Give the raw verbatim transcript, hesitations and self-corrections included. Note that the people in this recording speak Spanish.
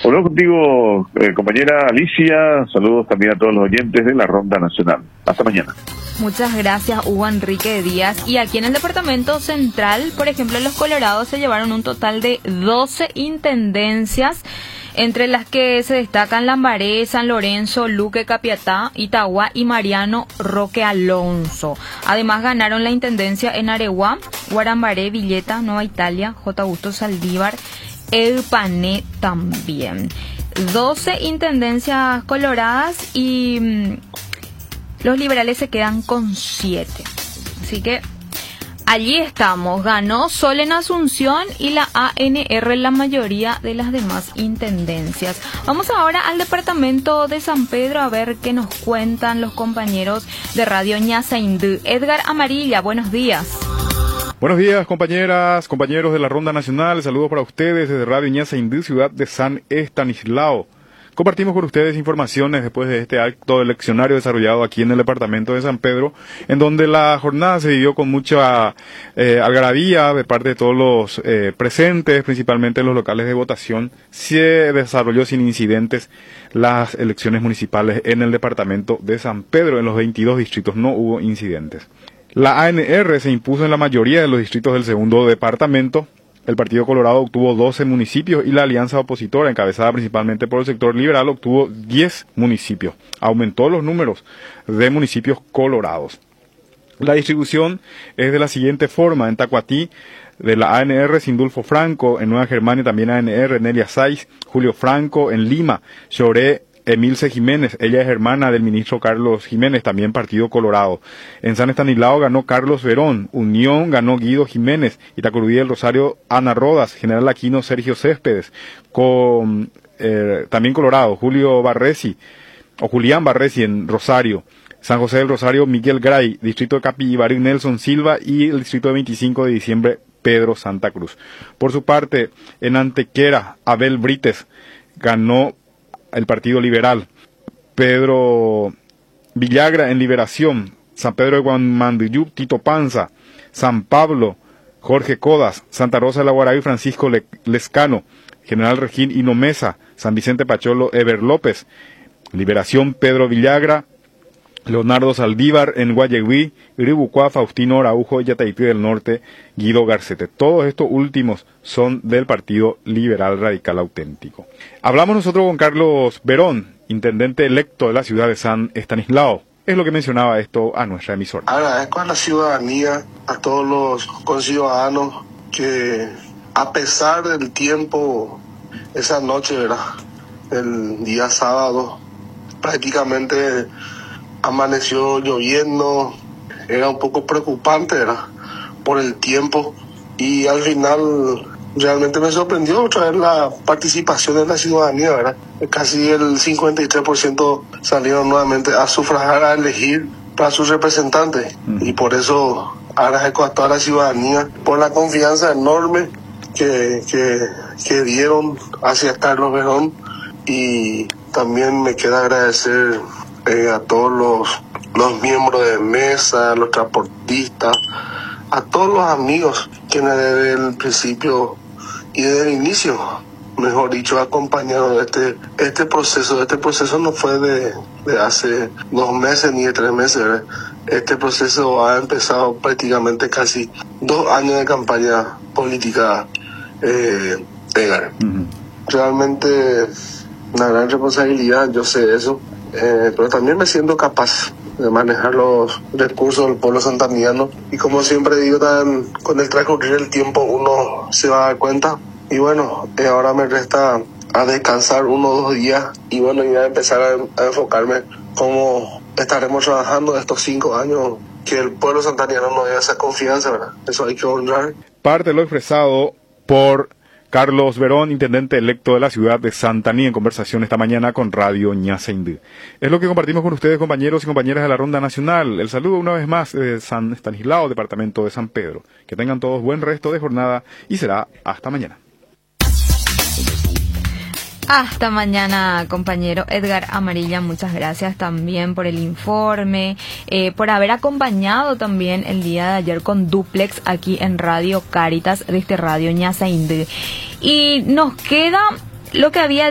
Hola contigo, eh, compañera Alicia. Saludos también a todos los oyentes de la Ronda Nacional. Hasta mañana. Muchas gracias, Hugo Enrique Díaz. Y aquí en el Departamento Central, por ejemplo, los Colorados se llevaron un total de doce intendencias, entre las que se destacan Lambaré, San Lorenzo, Luque, Capiatá, Itagua y Mariano Roque Alonso. Además ganaron la intendencia en Areguá, Guarambaré, Villeta, Nueva Italia, J. Augusto Saldívar, Eupané también. doce intendencias coloradas y mmm, los liberales se quedan con siete. Así que allí estamos. Ganó Sol en Asunción y la A N R en la mayoría de las demás intendencias. Vamos ahora al departamento de San Pedro a ver qué nos cuentan los compañeros de Radio Ñasaindú. Edgar Amarilla, buenos días. Buenos días, compañeras, compañeros de la Ronda Nacional. Saludos para ustedes desde Radio Ñasaindú, ciudad de San Estanislao. Compartimos con ustedes informaciones después de este acto eleccionario desarrollado aquí en el departamento de San Pedro, en donde la jornada se vivió con mucha eh, algarabía de parte de todos los eh, presentes, principalmente en los locales de votación. Se desarrolló sin incidentes las elecciones municipales en el departamento de San Pedro. En los veintidós distritos no hubo incidentes. La A N R se impuso en la mayoría de los distritos del segundo departamento. El Partido Colorado obtuvo doce municipios y la alianza opositora, encabezada principalmente por el sector liberal, obtuvo diez municipios. Aumentó los números de municipios colorados. La distribución es de la siguiente forma. En Tacuatí, de la A N R, Sindulfo Franco. En Nueva Germania también A N R, Nelia Saiz, Julio Franco. En Lima, Lloré, Emilce Jiménez, ella es hermana del ministro Carlos Jiménez, también Partido Colorado. En San Estanislao ganó Carlos Verón, Unión ganó Guido Jiménez, Itacurubí del Rosario, Ana Rodas, General Aquino, Sergio Céspedes, con eh, también Colorado, Julio Barresi, o Julián Barresi en Rosario. San José del Rosario, Miguel Gray, Distrito de Capivari, Nelson Silva, y el Distrito de veinticinco de diciembre, Pedro Santa Cruz. Por su parte, en Antequera, Abel Brites ganó el Partido Liberal. Pedro Villagra en Liberación, San Pedro de Guamanduyup, Tito Panza, San Pablo, Jorge Codas, Santa Rosa de la Guaraví, Francisco Le Lescano, General Regín Hino Mesa, San Vicente Pacholo, Eber López. Liberación, Pedro Villagra, Leonardo Saldívar en Guayeguí, Iribucuá, Faustino Araujo, Yataipí del Norte, Guido Garcete. Todos estos últimos son del Partido Liberal Radical Auténtico. Hablamos nosotros con Carlos Verón, intendente electo de la ciudad de San Estanislao. Es lo que mencionaba esto a nuestra emisora. Agradezco a la ciudadanía, a todos los conciudadanos que, a pesar del tiempo, esa noche, ¿verdad?, el día sábado, prácticamente amaneció lloviendo, era un poco preocupante, ¿verdad?, por el tiempo, y al final realmente me sorprendió otra vez la participación de la ciudadanía, ¿verdad? Casi el cincuenta y tres por ciento salieron nuevamente a sufragar, a elegir para sus representantes, mm. y por eso agradezco a toda la ciudadanía por la confianza enorme que, que, que dieron hacia Carlos Verón, y también me queda agradecer Eh, a todos los, los miembros de mesa, los transportistas, a todos los amigos que desde el principio y desde el inicio, mejor dicho, acompañaron este este proceso. Este proceso no fue de, de hace dos meses ni de tres meses, ¿verdad? Este proceso ha empezado prácticamente casi dos años de campaña política, eh, Edgar. Uh-huh. Realmente una gran responsabilidad, yo sé eso. Eh, pero también me siento capaz de manejar los recursos del pueblo santaniano, y como siempre digo, tan, con el transcurrir del tiempo uno se va a dar cuenta, y bueno, eh, ahora me resta a descansar uno o dos días, y bueno, y a empezar a, a enfocarme cómo estaremos trabajando estos cinco años, que el pueblo santaniano nos dé esa confianza, ¿verdad? Eso hay que honrar. Parte de lo expresado por Carlos Verón, intendente electo de la ciudad de Santaní, en conversación esta mañana con Radio Ñasaindú. Es lo que compartimos con ustedes, compañeros y compañeras de la Ronda Nacional. El saludo una vez más de San Estanislao, departamento de San Pedro. Que tengan todos buen resto de jornada y será hasta mañana. Hasta mañana, compañero Edgar Amarilla. Muchas gracias también por el informe, eh, por haber acompañado también el día de ayer con Duplex aquí en Radio Cáritas, de este Radio Ñasaindú. Y nos queda lo que había